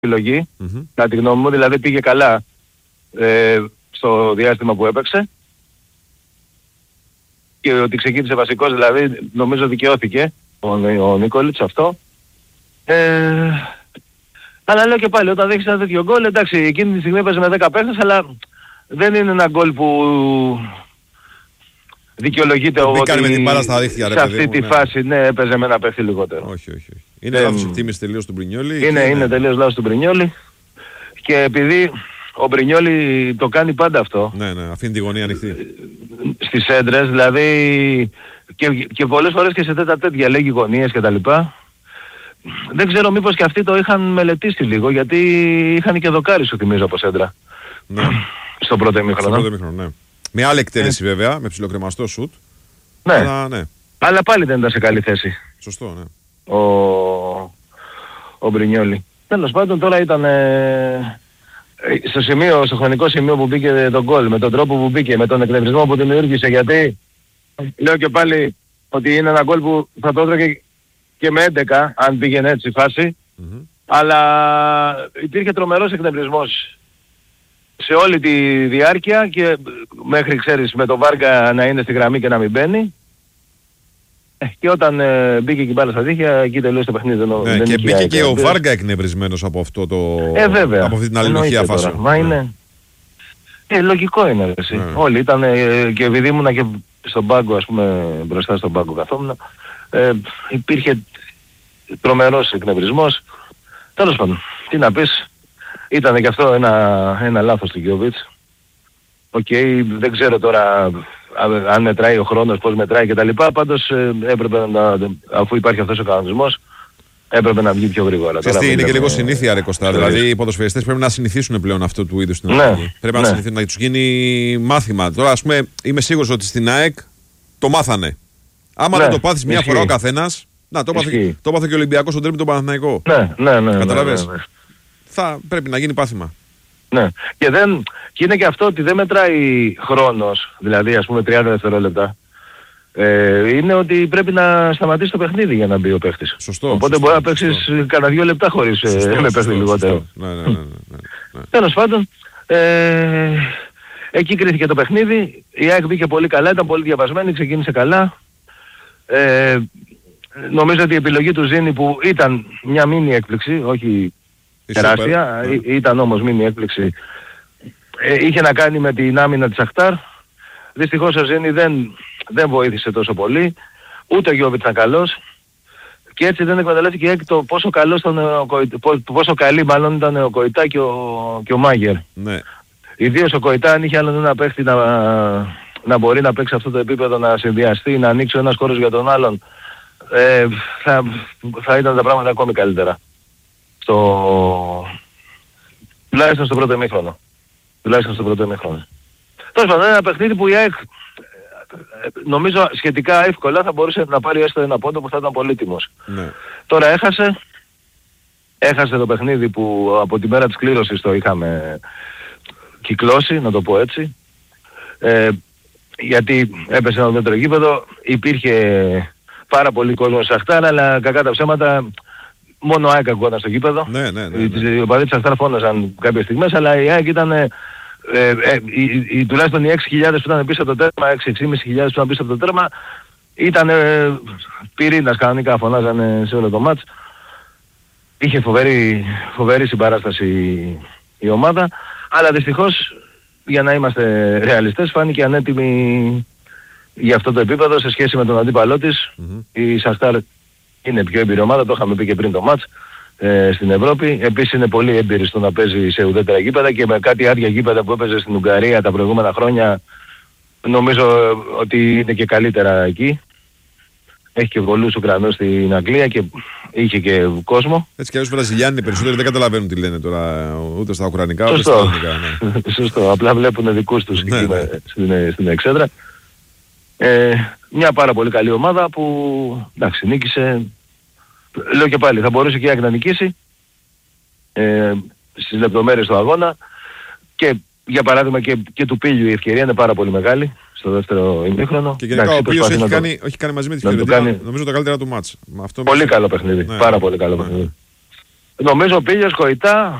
επιλογή, κατά τη γνώμη μου, δηλαδή πήγε καλά στο διάστημα που έπαιξε και ότι ξεκίνησε βασικός, δηλαδή νομίζω δικαιώθηκε ο Νίκολιτς αυτό. Αλλά λέω και πάλι, όταν δέχεις ένα τέτοιο γκολ, εντάξει, εκείνη τη στιγμή έπαιζε με 10 παίχτες, αλλά δεν είναι ένα γκολ που δικαιολογείται ότι με την μπάλα στα δίχτυα, σε αυτή τη φάση ναι, έπαιζε με ένα παίχτη λιγότερο. Όχι. Είναι λάθος εκτίμηση τελείως του Μπρινιόλι. Είναι τελείως λάθος του Μπρινιόλι και επειδή ο Μπρινιόλι το κάνει πάντα αυτό. Ναι, αφήνει τη γωνία ανοιχτή. Στις έντρες, δηλαδή και πολλές φορές και σε τέτοια λέγει γωνίες κτλ. Δεν ξέρω μήπως και αυτοί το είχαν μελετήσει λίγο, γιατί είχαν και δοκάρι σου θυμίζω από σέντρα. Ναι. Στο πρώτο ημίχρονο. Ναι. Με άλλη εκτέλεση βέβαια, με ψιλοκρεμαστό σουτ. Ναι. Ναι. Αλλά πάλι δεν ήταν σε καλή θέση. Σωστό, ναι. Ο Μπρινιόλι. Τέλος πάντων τώρα ήταν στο χρονικό σημείο που μπήκε το γκολ, με τον τρόπο που μπήκε, με τον εκνευρισμό που δημιούργησε, γιατί λέω και πάλι ότι είναι ένα γκολ που θα το έτρωγε και με 11 αν πήγαινε έτσι η φάση, αλλά υπήρχε τρομερός εκνευρισμός σε όλη τη διάρκεια και μέχρι ξέρεις με τον Βάργα να είναι στη γραμμή και να μην μπαίνει. Και όταν μπήκε εκεί πάλι στα δίχτυα, εκεί τελείωσε το παιχνίδι. Ναι, και μπήκε και ο Βάργα εκνευρισμένος από αυτό το... βέβαια. Από αυτή την αλληλουχία φάση. Μα είναι... λογικό είναι εσύ. Όλοι ήταν και επειδή ήμουνα και στον πάγκο, ας πούμε, μπροστά στον πάγκο καθόμουν, υπήρχε τρομερός εκνευρισμός. Τέλος πάντων, τι να πεις, ήταν και αυτό ένα λάθος του Γιώβιτς. Δεν ξέρω τώρα αν μετράει ο χρόνος, πώς μετράει κτλ. Πάντως έπρεπε αφού υπάρχει αυτός ο κανονισμός, έπρεπε να βγει πιο γρήγορα. Είναι και λίγο συνήθεια ρε Κωστά, δηλαδή οι ποδοσφαιριστές πρέπει να συνηθίσουν πλέον αυτού του είδους την αλλαγή. Πρέπει να συνηθίσουν, να τους γίνει μάθημα. Τώρα ας πούμε είμαι σίγουρος ότι στην ΑΕΚ το μάθανε. Άμα δεν το πάθεις μια φορά ο καθένας, το έπαθε και ο Ολυμπιακός στον τέρμι τον Παναθηναϊκό. Ναι. Καταλαβες. Θα πρέπει να γίνει πάθημα. Ναι. Και είναι και αυτό ότι δεν μετράει χρόνος, δηλαδή ας πούμε 30 δευτερόλεπτα. Είναι ότι πρέπει να σταματήσει το παιχνίδι για να μπει ο παίχτης. Οπότε μπορεί να παίξεις κανένα 2 λεπτά χωρίς με παίχτη λιγότερο. Ναι. Τέλος πάντων, εκεί κρίθηκε το παιχνίδι. Η ΑΕΚ μπήκε πολύ καλά, ήταν πολύ διαβασμένη, ξεκίνησε καλά. Νομίζω ότι η επιλογή του Ζήνη που ήταν μια μίνι έκπληξη, όχι τεράστια, ήταν όμως μίνι έκπληξη, είχε να κάνει με την άμυνα της Σαχτάρ. Δυστυχώς ο Ζήνη δεν βοήθησε τόσο πολύ, ούτε ο Γιώβιτς ήταν καλός και έτσι δεν εκμεταλλεύτηκε το πόσο καλή μάλλον ήταν ο Κοϊτά και ο Μάγερ. Ναι. Ιδίως ο Κοϊτά αν είχε άλλον ένα παίχτη να μπορεί να παίξει αυτό το επίπεδο, να συνδυαστεί, να ανοίξει ο ένας χώρος για τον άλλον, θα ήταν τα πράγματα ακόμη καλύτερα. Τουλάχιστον στο πρώτο ημίχρονο. Τέλος πάντων, ένα παιχνίδι που η ΑΕΚ νομίζω σχετικά εύκολα θα μπορούσε να πάρει έστω ένα πόντο που θα ήταν πολύτιμος. Ναι. Τώρα έχασε το παιχνίδι που από τη μέρα της κλήρωσης το είχαμε κυκλώσει, να το πω έτσι. Γιατί έπεσε ένα δεύτερο γήπεδο, υπήρχε πάρα πολύ κόσμο σε Αχτάρ, αλλά κακά τα ψέματα μόνο ΑΕΚ ακούγονταν στο γήπεδο. Ναι. Οι οπαδοί της Αχτάρ φώναζαν κάποιες στιγμές, αλλά η ΑΕΚ ήταν τουλάχιστον οι 6.000 που ήταν πίσω από το τέρμα, 6.500 που ήταν πίσω από το τέρμα, ήταν πυρήνας κανονικά, φωνάζανε σε όλο το μάτς. Είχε φοβερή συμπαράσταση η ομάδα, αλλά δυστυχώς, για να είμαστε ρεαλιστές, φάνηκε ανέτοιμη για αυτό το επίπεδο σε σχέση με τον αντίπαλό της. Η Σαχτάρ είναι πιο έμπειρη ομάδα, το είχαμε πει και πριν το μάτς στην Ευρώπη. Επίσης είναι πολύ έμπειρη στο να παίζει σε ουδέτερα γήπεδα και με κάτι άδεια γήπεδα που έπαιζε στην Ουγγαρία τα προηγούμενα χρόνια, νομίζω ότι είναι και καλύτερα εκεί. Έχει και πολλούς Ουκρανούς στην Αγγλία και είχε και κόσμο. Έτσι κι αλλιώς Βραζιλιάνοι είναι περισσότεροι, δεν καταλαβαίνουν τι λένε τώρα ούτε στα Ουκρανικά ούτε στα ελληνικά. Ναι. Σωστό, απλά βλέπουν δικούς τους στην εξέδρα. Μια πάρα πολύ καλή ομάδα που εντάξει νίκησε. Λέω και πάλι θα μπορούσε και η ΑΕΚ να νικήσει στις λεπτομέρειες του αγώνα και για παράδειγμα και του Πίλιου η ευκαιρία είναι πάρα πολύ μεγάλη στο δεύτερο ημίχρονο. Και γενικά ο Πίλιος έχει κάνει μαζί με τη Φιωρεντίνα νομίζω τα καλύτερα του μάτς. Πολύ καλό παιχνίδι, πάρα πολύ καλό παιχνίδι. Νομίζω πήγε Κοητά,